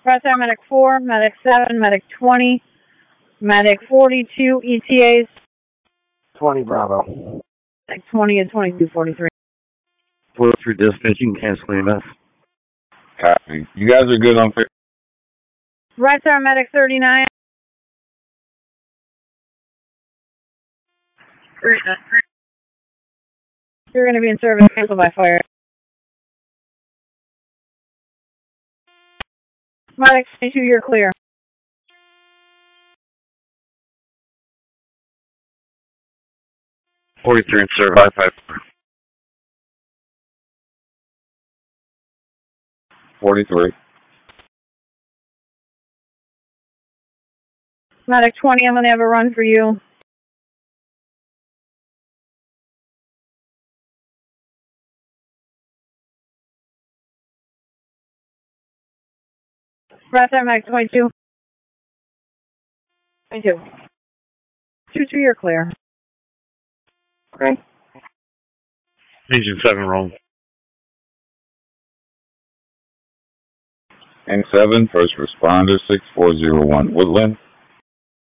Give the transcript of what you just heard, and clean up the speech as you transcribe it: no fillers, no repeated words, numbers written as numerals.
Press Air Medic 4, Medic 7, Medic 20, Medic 42, ETAs. 20 Bravo. Medic 20 and 2243. 43 dispatching, canceling us. Copy. You guys are good on... Right Star Medic 39. You're going to be in service, cancel by fire. Medic 22, you're clear. .43 in serve, I-5. 43. Medic 20, I'm going to have a run for you. Right Star Medic 22. 22. 22, you're clear. Okay. Engine 7 roll. N7, first responder 6401 Woodland.